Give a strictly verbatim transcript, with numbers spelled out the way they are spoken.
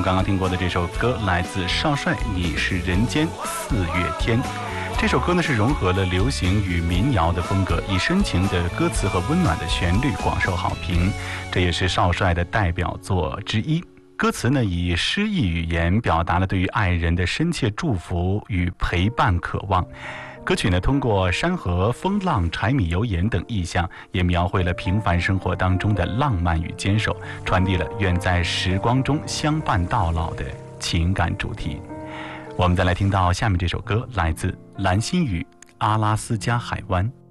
们刚刚听过的这首歌来自少帅，你是人间四月天。这首歌呢是融合了流行与民谣的风格，以深情的歌词和温暖的旋律广受好评，这也是少帅的代表作之一。歌词呢以诗意语言表达了对于爱人的深切祝福与陪伴渴望。歌曲呢通过山河、风浪、柴米油盐等意象，也描绘了平凡生活当中的浪漫与坚守，传递了愿在时光中相伴到老的情感主题。我们再来听到下面这首歌，来自蓝心宇《阿拉斯加海湾》。